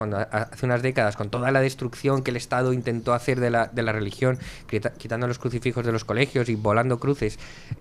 cuando hace unas décadas, con toda la destrucción que el Estado intentó hacer de la religión, quitando los crucifijos de los colegios y volando cruces,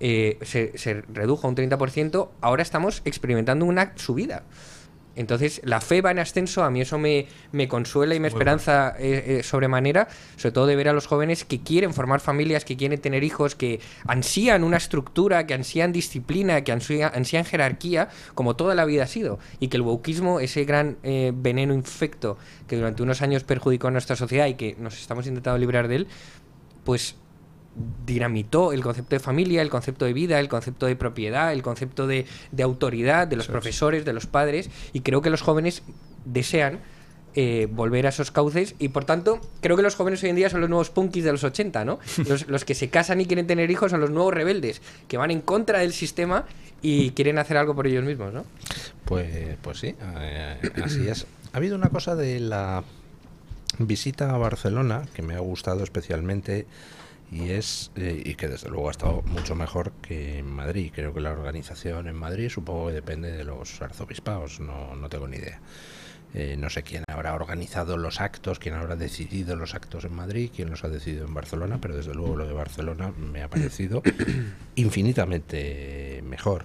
se redujo a un 30%, ahora estamos experimentando una subida. Entonces la fe va en ascenso. A mí eso me consuela y me esperanza sobremanera, sobre todo de ver a los jóvenes que quieren formar familias, que quieren tener hijos, que ansían una estructura, que ansían disciplina, que ansían jerarquía, como toda la vida ha sido, y que el wokismo, ese gran veneno infecto que durante unos años perjudicó a nuestra sociedad y que nos estamos intentando librar de él, pues dinamitó el concepto de familia, el concepto de vida, el concepto de propiedad, el concepto de autoridad de los profesores, de los padres, y creo que los jóvenes desean volver a esos cauces, y por tanto creo que los jóvenes hoy en día son los nuevos punkis de los 80, ¿no? Los que se casan y quieren tener hijos son los nuevos rebeldes, que van en contra del sistema y quieren hacer algo por ellos mismos, ¿no? Pues sí, así es. Ha habido una cosa de la visita a Barcelona que me ha gustado especialmente, y que desde luego ha estado mucho mejor que en Madrid. Creo que la organización en Madrid supongo que depende de los arzobispados, no tengo ni idea. No sé quién habrá organizado los actos, quién habrá decidido los actos en Madrid, quién los ha decidido en Barcelona, pero desde luego lo de Barcelona me ha parecido infinitamente mejor.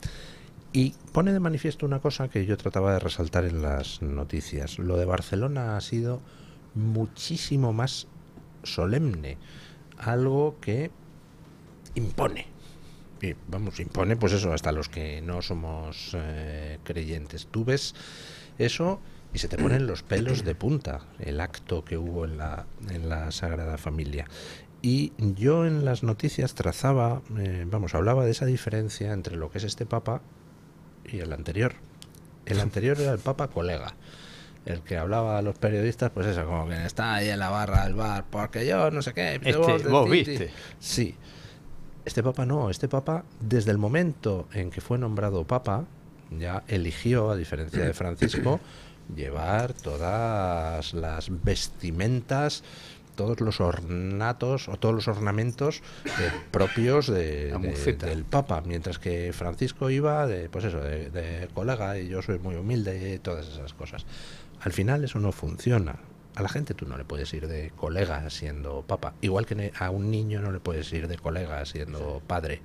Y pone de manifiesto una cosa que yo trataba de resaltar en las noticias. Lo de Barcelona ha sido muchísimo más solemne, algo que impone. Y impone, pues eso, hasta los que no somos creyentes. Tú ves eso y se te ponen los pelos de punta, el acto que hubo en la Sagrada Familia. Y yo en las noticias trazaba, hablaba de esa diferencia entre lo que es este Papa y el anterior. El anterior era el Papa colega, el que hablaba a los periodistas, pues eso, como que está ahí en la barra del bar, porque yo no sé qué. ¿Vos viste? Sí. Este Papa no, este Papa, desde el momento en que fue nombrado Papa, ya eligió, a diferencia de Francisco, llevar todas las vestimentas, todos los ornatos o todos los ornamentos propios del Papa, mientras que Francisco iba de colega, y yo soy muy humilde y todas esas cosas. Al final eso no funciona. A la gente tú no le puedes ir de colega siendo Papa, igual que a un niño no le puedes ir de colega siendo padre.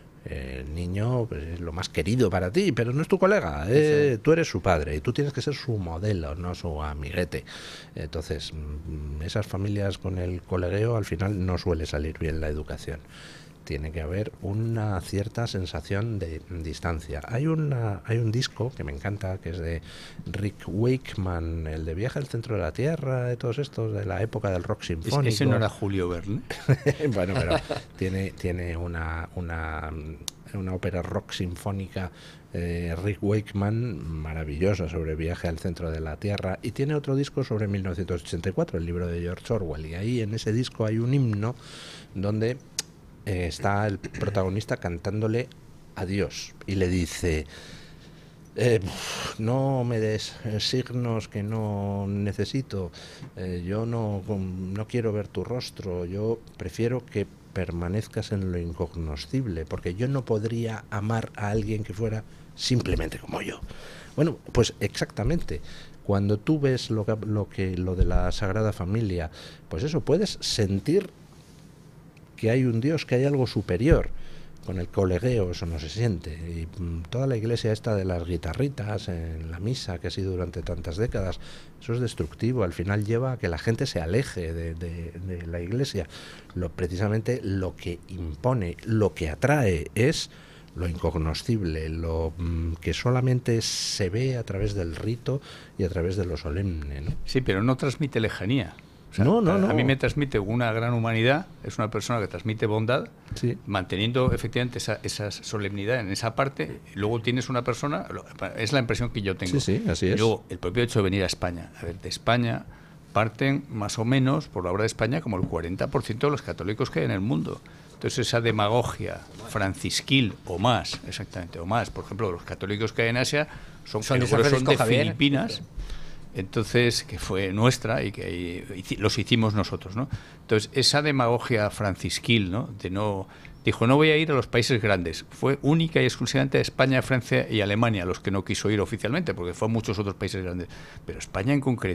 El niño, pues, es lo más querido para ti, pero no es tu colega, tú eres su padre y tú tienes que ser su modelo, no su amiguete. Entonces, esas familias con el colegueo, al final no suele salir bien la educación. Tiene que haber una cierta sensación de distancia. Hay un disco que me encanta, que es de Rick Wakeman, el de Viaje al Centro de la Tierra, de todos estos, de la época del rock sinfónico. ¿Ese no era Julio Verne? Bueno, pero tiene una ópera rock sinfónica, Rick Wakeman, maravillosa, sobre Viaje al Centro de la Tierra, y tiene otro disco sobre 1984, el libro de George Orwell, y ahí en ese disco hay un himno donde está el protagonista cantándole a Dios y le dice: no me des signos que no necesito, yo no quiero ver tu rostro, yo prefiero que permanezcas en lo incognoscible, porque yo no podría amar a alguien que fuera simplemente como yo. Bueno, pues exactamente. Cuando tú ves lo de la Sagrada Familia, pues eso, puedes sentir que hay un Dios, que hay algo superior. Con el colegueo eso no se siente. Y toda la iglesia esta de las guitarritas en la misa, que ha sido durante tantas décadas, eso es destructivo. Al final lleva a que la gente se aleje de la iglesia. Precisamente lo que impone, lo que atrae es lo incognoscible, lo que solamente se ve a través del rito y a través de lo solemne, ¿no? Sí, pero no transmite lejanía. O sea, no. A mí me transmite una gran humanidad, es una persona que transmite bondad, sí, manteniendo efectivamente esa solemnidad en esa parte. Luego tienes una persona, es la impresión que yo tengo. Sí, así es. Luego, el propio hecho de venir a España. A ver, de España parten más o menos, por la obra de España, como el 40% de los católicos que hay en el mundo. Entonces esa demagogia francisquil o más, exactamente, o más, por ejemplo, los católicos que hay en Asia son de Filipinas. Entonces, que fue nuestra y que los hicimos nosotros, ¿no? Entonces, esa demagogia francisquil, ¿no? Dijo, no voy a ir a los países grandes. Fue única y exclusivamente a España, Francia y Alemania los que no quiso ir oficialmente, porque fue a muchos otros países grandes. Pero España en concreto